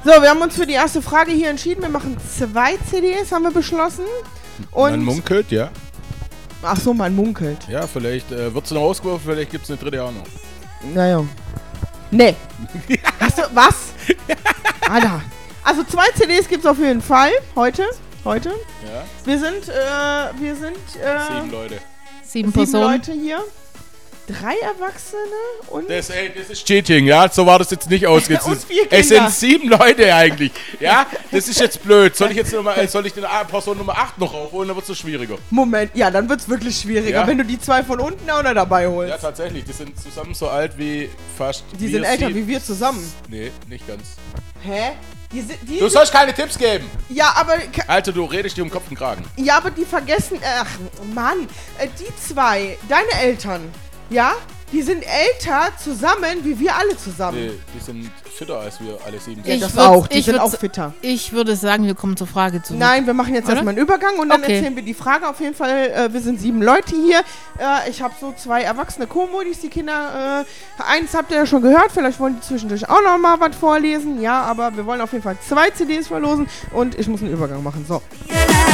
So, wir haben uns für die erste Frage hier entschieden. Wir machen 2 CDs, haben wir beschlossen. Und Man munkelt, ja. Ach so, man munkelt. Ja, vielleicht wird sie noch ausgeworfen, vielleicht gibt es eine dritte auch noch. Naja. Nee. Hast du, was? Alter. Also 2 CDs gibt's auf jeden Fall. Heute. Ja. Wir sind 7 Leute. 7 7 Personen. Leute hier. 3 Erwachsene und... Das ist Cheating, ja? So war das jetzt nicht ausgezogen. Und 4 Es Kinder. sind 7 Leute eigentlich. Ja, das ist jetzt blöd. Soll ich den Person Nummer 8 noch aufholen, dann wird es so schwieriger. Moment, ja, dann wird's wirklich schwieriger, Ja. wenn du die 2 von unten auch noch dabei holst. Ja, tatsächlich. Die sind zusammen so alt wie fast. Die sind älter wie wir zusammen. Nee, nicht ganz. Hä? Du sollst keine Tipps geben. Ja, aber... Alter, du redest dir um Kopf und Kragen. Ja, aber die vergessen... Ach, Mann. Die 2, deine Eltern, ja? Die sind älter zusammen, wie wir alle zusammen. Nee, die sind fitter als wir alle 7. Ja, das auch. Die sind auch fitter. Ich würde sagen, wir kommen zur Frage zurück. Nein, wir machen jetzt Oder? erstmal einen Übergang und dann Okay. erzählen wir die Frage. Auf jeden Fall, wir sind 7 Leute hier. Ich habe so 2 erwachsene Co-Modis, die Kinder. Eins habt ihr ja schon gehört, vielleicht wollen die zwischendurch auch noch mal was vorlesen. Ja, aber wir wollen auf jeden Fall 2 CDs verlosen und ich muss einen Übergang machen. So.